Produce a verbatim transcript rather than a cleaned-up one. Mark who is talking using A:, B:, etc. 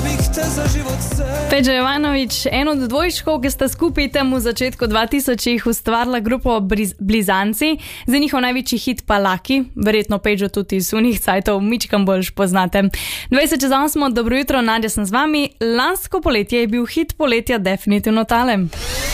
A: Peđa Jovanović, en od dvojčkov, ki sta skupaj tam v začetku dvatisočih ustvarila grupo Briz- Blizanci, za njihov največji hit pa Laki, verjetno Peđo tudi iz unih cajtov mičkam boljš poznate. dvajset čez osmo, dobro jutro, Nadja sem z vami, lansko poletje je bil hit poletja definitivno tale.